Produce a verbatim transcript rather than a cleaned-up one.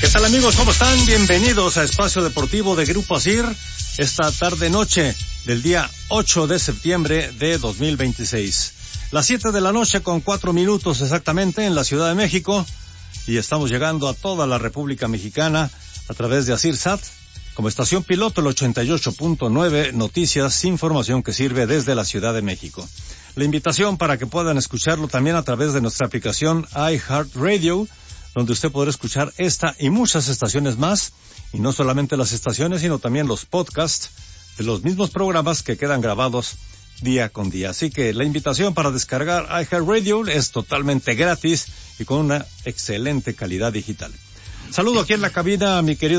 ¿Qué tal, amigos? ¿Cómo están? Bienvenidos a Espacio Deportivo de Grupo Asir, esta tarde-noche del día ocho de septiembre de dos mil veintiséis. Las siete de la noche con cuatro minutos exactamente en la Ciudad de México, y estamos llegando a toda la República Mexicana a través de AsirSat, como estación piloto el ochenta y ocho punto nueve, noticias, información que sirve desde la Ciudad de México. La invitación para que puedan escucharlo también a través de nuestra aplicación iHeartRadio, donde usted podrá escuchar esta y muchas estaciones más, y no solamente las estaciones, sino también los podcasts de los mismos programas que quedan grabados día con día. Así que la invitación para descargar iHeartRadio es totalmente gratis y con una excelente calidad digital. Saludo aquí en la cabina a mi querido